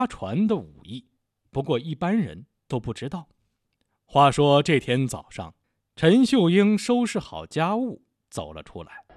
船的武艺，不过一般人都不知道。话说这天早上，陈秀英收拾好家务走了出来。